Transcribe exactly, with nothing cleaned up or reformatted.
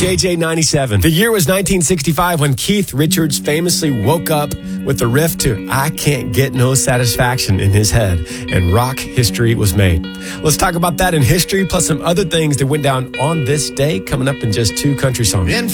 J J ninety-seven. The year was nineteen sixty-five when Keith Richards famously woke up with the riff to I Can't Get No Satisfaction in his head, and rock history was made. Let's talk about that in history, plus some other things that went down on this day, coming up in just two country songs.